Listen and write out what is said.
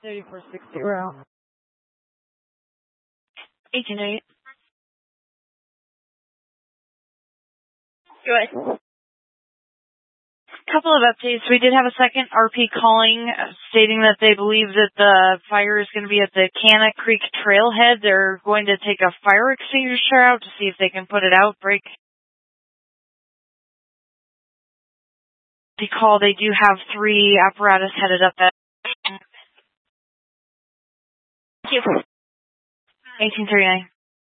3460 route. 1808. Go ahead. Couple of updates. We did have a second RP calling stating that they believe that the fire is going to be at the Canna Creek trailhead. They're going to take a fire extinguisher out to see if they can put it out. Break the call. They do have 3 apparatus headed up at Thank you. 1839.